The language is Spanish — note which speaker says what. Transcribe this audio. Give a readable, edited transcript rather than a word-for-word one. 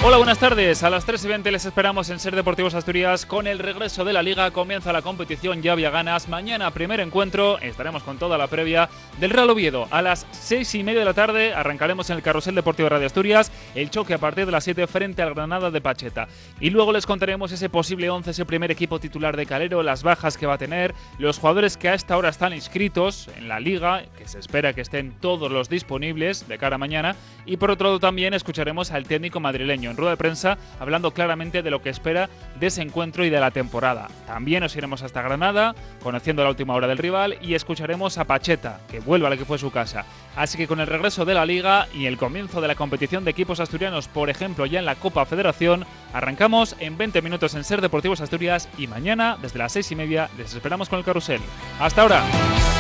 Speaker 1: Hola, buenas tardes. A las 3:20 les esperamos en Ser Deportivos Asturias con el regreso de la Liga. Comienza la competición, ya había ganas. Mañana, primer encuentro, estaremos con toda la previa del Real Oviedo. A las 6:30 de la tarde arrancaremos en el Carrusel Deportivo Radio Asturias el choque a partir de las 7 frente al Granada de Pacheta. Y luego les contaremos ese posible 11, ese primer equipo titular de Calero, las bajas que va a tener, los jugadores que a esta hora están inscritos en la Liga, que se espera que estén todos los disponibles de cara a mañana. Y por otro lado también escucharemos al técnico madrileño en rueda de prensa hablando claramente de lo que espera de ese encuentro y de la temporada. También nos iremos hasta Granada, conociendo la última hora del rival, y escucharemos a Pacheta, que vuelve a la que fue su casa. Así que con el regreso de la Liga y el comienzo de la competición de equipos asturianos, por ejemplo ya en la Copa Federación, arrancamos en 20 minutos en Ser Deportivos Asturias y mañana desde las 6:30 les esperamos con el Carrusel. ¡Hasta ahora!